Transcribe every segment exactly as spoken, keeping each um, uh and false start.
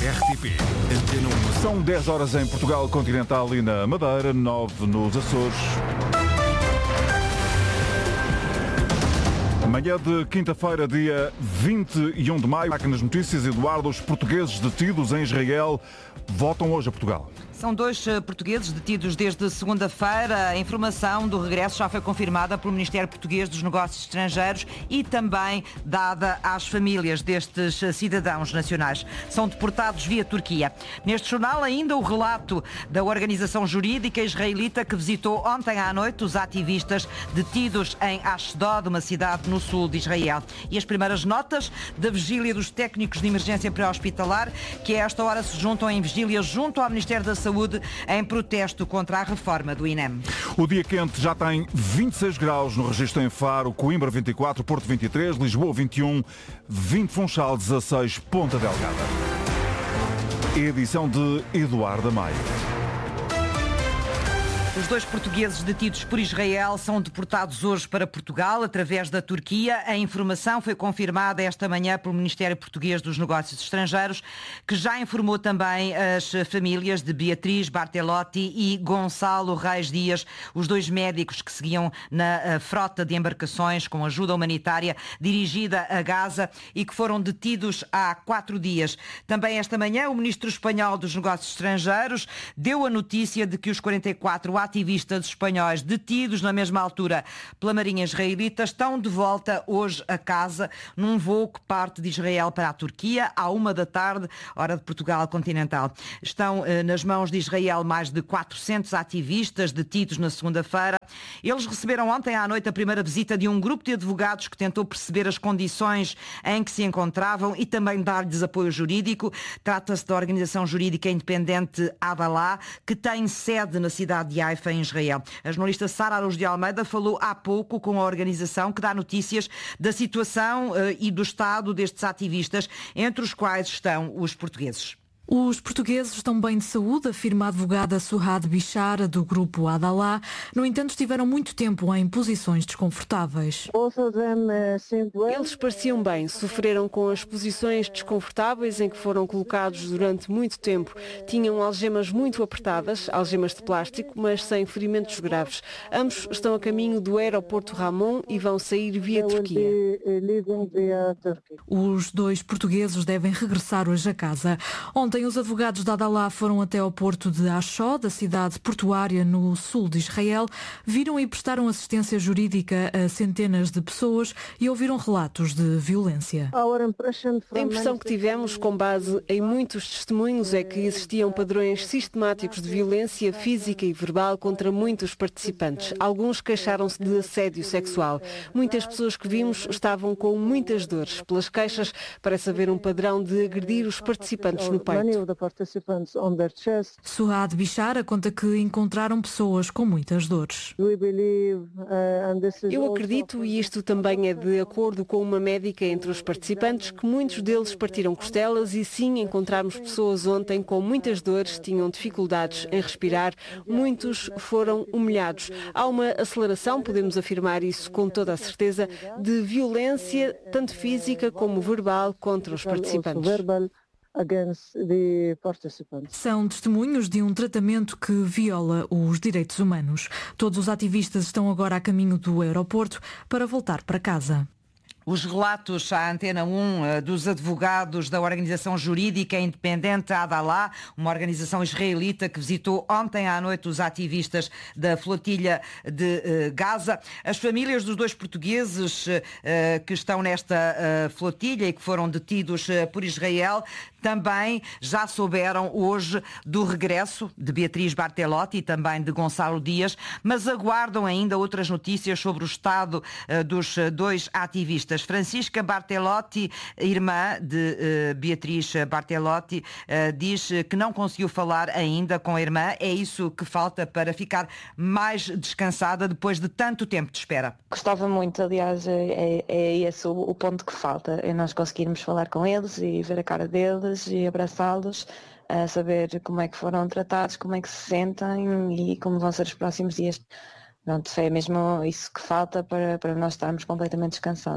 R T P Antena um. São dez horas em Portugal continental e na Madeira, nove nos Açores. Manhã de quinta-feira, dia vinte e um de maio. Aqui nas notícias, Eduardo, os portugueses detidos em Israel voltam hoje a Portugal. São dois portugueses detidos desde segunda-feira. A informação do regresso já foi confirmada pelo Ministério Português dos Negócios Estrangeiros e também dada às famílias destes cidadãos nacionais. São deportados via Turquia. Neste jornal ainda o relato da organização jurídica israelita que visitou ontem à noite os ativistas detidos em Ashdod, uma cidade no sul de Israel. E as primeiras notas da vigília dos técnicos de emergência pré-hospitalar, que a esta hora se juntam em vigília junto ao Ministério da Saúde em protesto contra a reforma do I N E M. O dia quente já tem vinte e seis graus no registro em Faro, Coimbra vinte e quatro, Porto vinte e três, Lisboa vinte e um, vinte Funchal dezasseis, Ponta Delgada. Edição de Eduardo Maia. Os dois portugueses detidos por Israel são deportados hoje para Portugal através da Turquia. A informação foi confirmada esta manhã pelo Ministério Português dos Negócios Estrangeiros, que já informou também as famílias de Beatriz Bartelotti e Gonçalo Reis Dias, os dois médicos que seguiam na frota de embarcações com ajuda humanitária dirigida a Gaza e que foram detidos há quatro dias. Também esta manhã o Ministro Espanhol dos Negócios Estrangeiros deu a notícia de que os quarenta e quatro ativistas espanhóis detidos na mesma altura pela Marinha Israelita estão de volta hoje a casa num voo que parte de Israel para a Turquia à uma da tarde, hora de Portugal continental. Estão eh, nas mãos de Israel mais de quatrocentos ativistas detidos na segunda-feira. Eles receberam ontem à noite a primeira visita de um grupo de advogados que tentou perceber as condições em que se encontravam e também dar-lhes apoio jurídico. Trata-se da organização jurídica independente Adalah, que tem sede na cidade de Haifa, em Israel. A jornalista Sara Araújo de Almeida falou há pouco com a organização que dá notícias da situação uh, e do estado destes ativistas, entre os quais estão os portugueses. Os portugueses estão bem de saúde, afirma a advogada Suhad Bishara, do grupo Adalah. No entanto, estiveram muito tempo em posições desconfortáveis. Eles pareciam bem, sofreram com as posições desconfortáveis em que foram colocados durante muito tempo. Tinham algemas muito apertadas, algemas de plástico, mas sem ferimentos graves. Ambos estão a caminho do aeroporto Ramon e vão sair via Turquia. Os dois portugueses devem regressar hoje a casa. Ontem os advogados da Adalah foram até ao porto de Ashdod, da cidade portuária no sul de Israel, viram e prestaram assistência jurídica a centenas de pessoas e ouviram relatos de violência. A impressão que tivemos, com base em muitos testemunhos, é que existiam padrões sistemáticos de violência física e verbal contra muitos participantes. Alguns queixaram-se de assédio sexual. Muitas pessoas que vimos estavam com muitas dores. Pelas queixas, parece haver um padrão de agredir os participantes no peito. Suhad Bishara conta que encontraram pessoas com muitas dores. Eu acredito, e isto também é de acordo com uma médica entre os participantes, que muitos deles partiram costelas e sim, encontramos pessoas ontem com muitas dores, tinham dificuldades em respirar, muitos foram humilhados. Há uma aceleração, podemos afirmar isso com toda a certeza, de violência, tanto física como verbal, contra os participantes. São testemunhos de um tratamento que viola os direitos humanos. Todos os ativistas estão agora a caminho do aeroporto para voltar para casa. Os relatos à Antena um dos advogados da organização jurídica independente Adalah, uma organização israelita que visitou ontem à noite os ativistas da flotilha de uh, Gaza. As famílias dos dois portugueses uh, que estão nesta uh, flotilha e que foram detidos uh, por Israel também já souberam hoje do regresso de Beatriz Bartelotti e também de Gonçalo Dias, mas aguardam ainda outras notícias sobre o estado uh, dos uh, dois ativistas. Francisca Bartelotti, irmã de uh, Beatriz Bartelotti, uh, diz que não conseguiu falar ainda com a irmã. É isso que falta para ficar mais descansada depois de tanto tempo de espera. Gostava muito, aliás, é, é esse o, o ponto que falta, é nós conseguirmos falar com eles e ver a cara deles e abraçá-los, a saber como é que foram tratados, como é que se sentem e como vão ser os próximos dias. Pronto, é mesmo isso que falta para, para nós estarmos completamente descansados.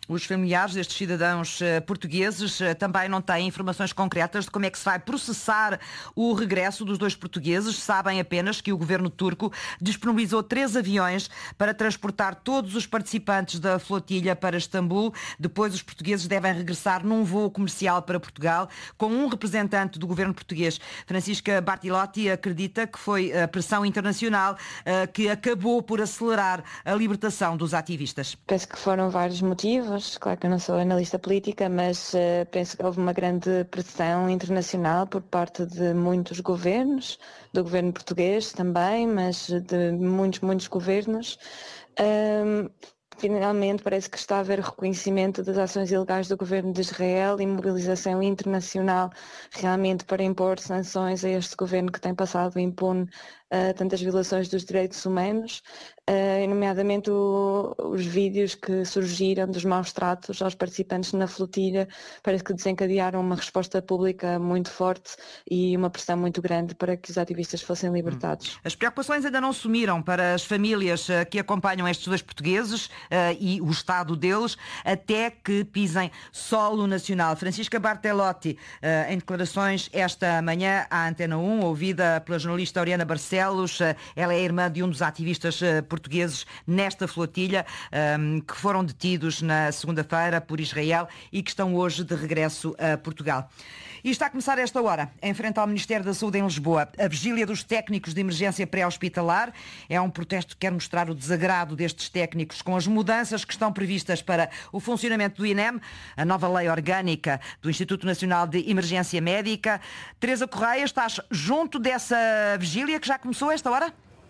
Os familiares destes cidadãos portugueses também não têm informações concretas de como é que se vai processar o regresso dos dois portugueses. Sabem apenas que o governo turco disponibilizou três aviões para transportar todos os participantes da flotilha para Istambul. Depois os portugueses devem regressar num voo comercial para Portugal com um representante do governo português. Francisca Bartilotti acredita que foi a pressão internacional que acabou por acelerar a libertação dos ativistas. Penso que foram vários motivos. Claro que eu não sou analista política, mas uh, penso que houve uma grande pressão internacional por parte de muitos governos, do governo português também, mas de muitos, muitos governos. Um, Finalmente parece que está a haver reconhecimento das ações ilegais do governo de Israel e mobilização internacional realmente para impor sanções a este governo que tem passado impune uh, tantas violações dos direitos humanos, uh, nomeadamente o, os vídeos que surgiram dos maus tratos aos participantes na flotilha, parece que desencadearam uma resposta pública muito forte e uma pressão muito grande para que os ativistas fossem libertados. As preocupações ainda não sumiram para as famílias uh, que acompanham estes dois portugueses Uh, e o estado deles, até que pisem solo nacional. Francisca Bartilotti, uh, em declarações esta manhã à Antena um, ouvida pela jornalista Oriana Barcelos. Uh, ela é irmã de um dos ativistas uh, portugueses nesta flotilha, um, que foram detidos na segunda-feira por Israel e que estão hoje de regresso a Portugal. E está a começar esta hora, em frente ao Ministério da Saúde em Lisboa, a vigília dos técnicos de emergência pré-hospitalar. É um protesto que quer mostrar o desagrado destes técnicos com as mudanças que estão previstas para o funcionamento do I N E M, a nova lei orgânica do Instituto Nacional de Emergência Médica. Teresa Correia, estás junto dessa vigília que já começou a esta hora?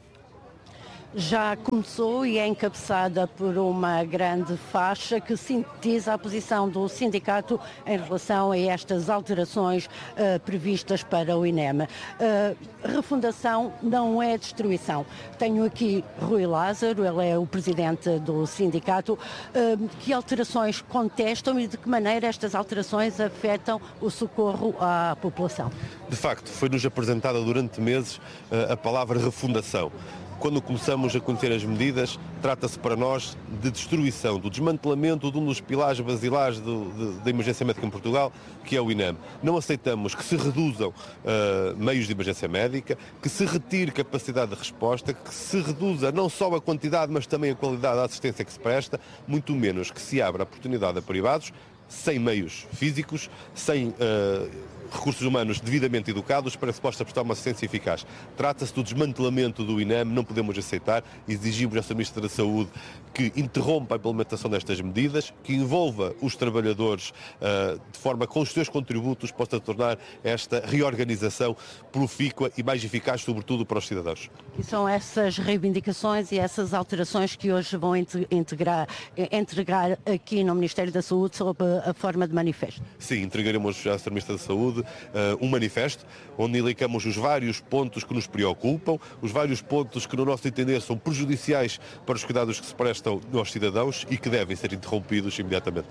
Já começou e é encabeçada por uma grande faixa que sintetiza a posição do sindicato em relação a estas alterações uh, previstas para o I N E M. Uh, refundação não é destruição. Tenho aqui Rui Lázaro, ele é o presidente do sindicato. Uh, que alterações contestam e de que maneira estas alterações afetam o socorro à população? De facto, foi-nos apresentada durante meses uh, a palavra refundação. Quando começamos a conhecer as medidas, trata-se para nós de destruição, do desmantelamento de um dos pilares basilares do, de, da emergência médica em Portugal, que é o I N E M. Não aceitamos que se reduzam uh, meios de emergência médica, que se retire capacidade de resposta, que se reduza não só a quantidade, mas também a qualidade da assistência que se presta, muito menos que se abra a oportunidade a privados, sem meios físicos, sem uh, recursos humanos devidamente educados para que se possa prestar uma assistência eficaz. Trata-se do desmantelamento do I N E M, não podemos aceitar, exigimos essa Ministra da Saúde que interrompa a implementação destas medidas, que envolva os trabalhadores uh, de forma que os seus contributos possa tornar esta reorganização profícua e mais eficaz, sobretudo para os cidadãos. E são essas reivindicações e essas alterações que hoje vão integrar, entregar aqui no Ministério da Saúde sob a forma de manifesto? Sim, entregaremos à Sra Ministra da Saúde uh, um manifesto onde indicamos os vários pontos que nos preocupam, os vários pontos que, no nosso entender, são prejudiciais para os cuidados que se prestam aos cidadãos e que devem ser interrompidos imediatamente.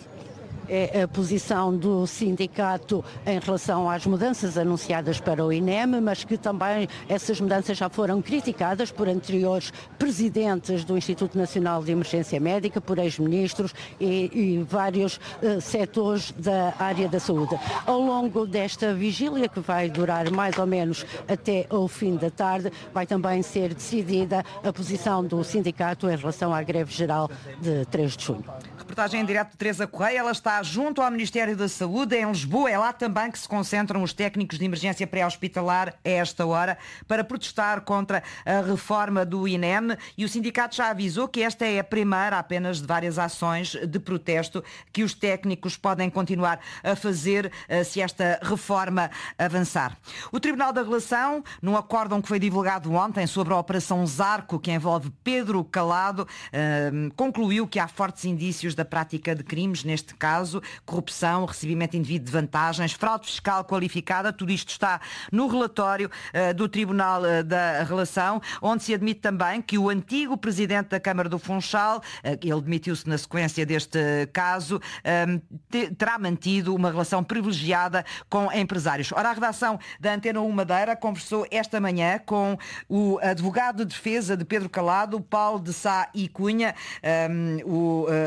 É a posição do sindicato em relação às mudanças anunciadas para o I N E M, mas que também essas mudanças já foram criticadas por anteriores presidentes do Instituto Nacional de Emergência Médica, por ex-ministros e, e vários uh, setores da área da saúde. Ao longo desta vigília, que vai durar mais ou menos até ao fim da tarde, vai também ser decidida a posição do sindicato em relação à greve geral de três de junho. Reportagem em direto de Teresa Correia. Ela está junto ao Ministério da Saúde, em Lisboa. É lá também que se concentram os técnicos de emergência pré-hospitalar a esta hora para protestar contra a reforma do I N E M, e o sindicato já avisou que esta é a primeira apenas de várias ações de protesto que os técnicos podem continuar a fazer se esta reforma avançar. O Tribunal da Relação, num acórdão que foi divulgado ontem sobre a Operação Zarco, que envolve Pedro Calado, concluiu que há fortes indícios da prática de crimes, neste caso, corrupção, recebimento indevido de vantagens, fraude fiscal qualificada. Tudo isto está no relatório uh, do Tribunal uh, da Relação, onde se admite também que o antigo presidente da Câmara do Funchal, uh, ele demitiu-se na sequência deste caso, um, te, terá mantido uma relação privilegiada com empresários. Ora, a redação da Antena um Madeira conversou esta manhã com o advogado de defesa de Pedro Calado, Paulo de Sá e Cunha, um, o uh, advogado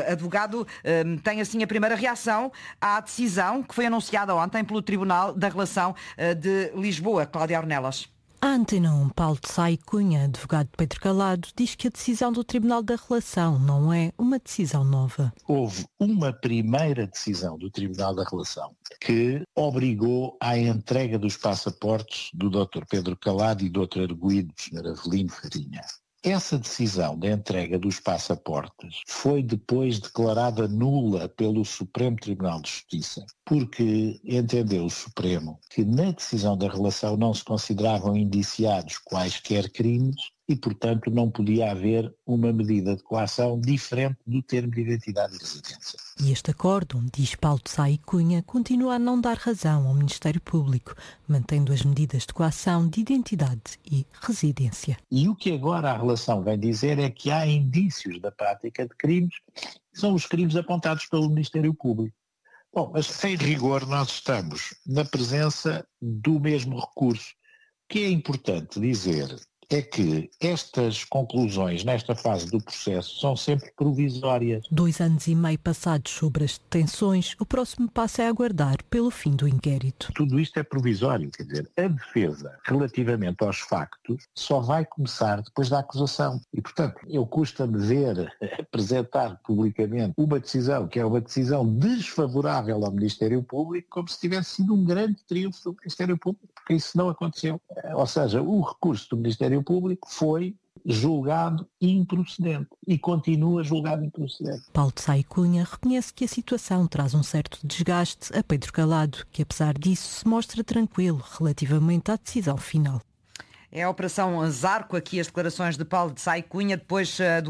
Calado uh, tem assim a primeira reação à decisão que foi anunciada ontem pelo Tribunal da Relação uh, de Lisboa. Cláudia Ornelas. A Antena um, Paulo de Sá e Cunha, advogado de Pedro Calado, diz que a decisão do Tribunal da Relação não é uma decisão nova. Houve uma primeira decisão do Tribunal da Relação que obrigou à entrega dos passaportes do doutor Pedro Calado e do doutor Arguido, senhor Avelino Farinha. Essa decisão da entrega dos passaportes foi depois declarada nula pelo Supremo Tribunal de Justiça, porque entendeu o Supremo que na decisão da relação não se consideravam indiciados quaisquer crimes e, portanto, não podia haver uma medida de coação diferente do termo de identidade e residência. E este acórdão, diz Paulo de Sá e Cunha, continua a não dar razão ao Ministério Público, mantendo as medidas de coação de identidade e residência. E o que agora a relação vem dizer é que há indícios da prática de crimes, que são os crimes apontados pelo Ministério Público. Bom, mas em rigor nós estamos na presença do mesmo recurso. O que é importante dizer é que estas conclusões nesta fase do processo são sempre provisórias. Dois anos e meio passados sobre as detenções, o próximo passo é aguardar pelo fim do inquérito. Tudo isto é provisório, quer dizer, a defesa relativamente aos factos só vai começar depois da acusação. E, portanto, eu custa-me ver apresentar publicamente uma decisão que é uma decisão desfavorável ao Ministério Público como se tivesse sido um grande triunfo do Ministério Público, porque isso não aconteceu. Ou seja, o recurso do Ministério Público foi julgado improcedente e continua julgado improcedente. Paulo de Sá e Cunha reconhece que a situação traz um certo desgaste a Pedro Calado, que apesar disso se mostra tranquilo relativamente à decisão final. É a Operação Zarco, aqui as declarações de Paulo de Sá e Cunha, depois uh, do